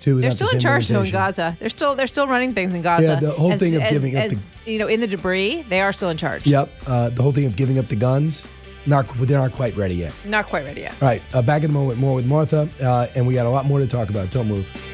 too. They're still in charge though in Gaza. They're still running things in Gaza. Yeah, the whole thing of giving up in the debris, they are still in charge. Yep, the whole thing of giving up the guns, they're not quite ready yet. Not quite ready yet. All right, back in a moment, more with Martha, and we got a lot more to talk about. Don't move.